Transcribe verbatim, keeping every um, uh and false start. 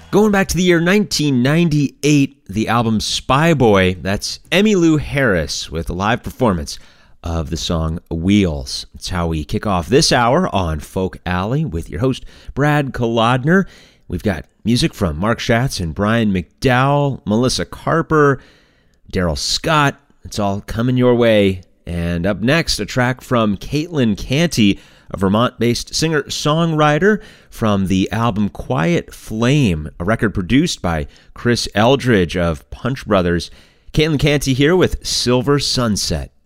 Going back to the year nineteen ninety-eight, the album Spy Boy, that's Emmylou Harris with a live performance of the song Wheels. That's how we kick off this hour on Folk Alley with your host, Brad Kolodner. We've got music from Mark Schatz and Brian McDowell, Melissa Carper, Daryl Scott. It's all coming your way. And up next, a track from Caitlin Canty, a Vermont-based singer-songwriter from the album Quiet Flame, a record produced by Chris Eldridge of Punch Brothers. Caitlin Canty here with Silver Sunset.